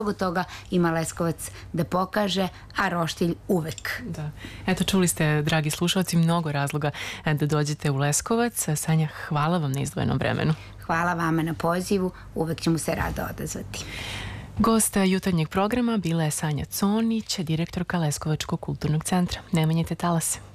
mnogo toga ima Leskovac da pokaže, a Roštilj uvek. Da. Eto, čuli ste, dragi slušalci, mnogo razloga da dođete u Leskovac. Sanja, hvala vam na izdvojenom vremenu. Hvala vama na pozivu, uvek ćemo se rado odazvati. Gost jutarnjeg programa bila je Sanja Conić, direktorka Leskovačkog kulturnog centra. Ne menjajte talase.